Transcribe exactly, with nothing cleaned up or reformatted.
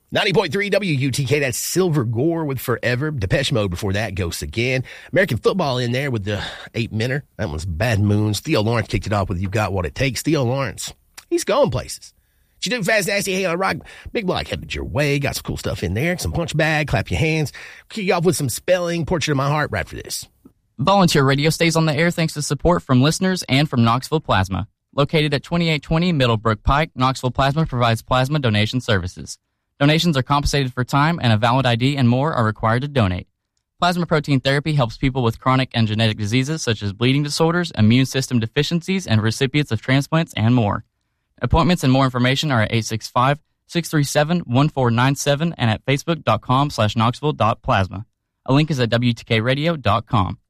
ninety point three W U T K, that's Silver Gore with Forever. Depeche Mode before that, Ghosts Again. American football in there with the eight-minute. That one's Bad Moons. Theo Lawrence kicked it off with You Got What It Takes. Theo Lawrence, he's going places. What you do, Fast, Nasty, Hey on Rock? Big Block headed your way. Got some cool stuff in there. Some punch bag, clap your hands. Kick you off with some spelling, Portrait of My Heart right for this. Volunteer Radio stays on the air thanks to support from listeners and from Knoxville Plasma. Located at twenty-eight twenty Middlebrook Pike, Knoxville Plasma provides plasma donation services. Donations are compensated for time, and a valid I D and more are required to donate. Plasma protein therapy helps people with chronic and genetic diseases such as bleeding disorders, immune system deficiencies, and recipients of transplants and more. Appointments and more information are at eight six five, six three seven, one four nine seven and at facebook.com slash knoxville.plasma. A link is at W T K radio dot com.